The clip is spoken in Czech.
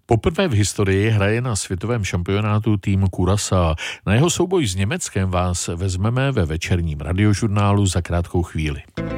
Poprvé v historii hraje na světovém šampionátu tým Curaçao. Na jeho souboj s Německem vás vezmeme ve večerním radiožurnálu za krátkou chvíli.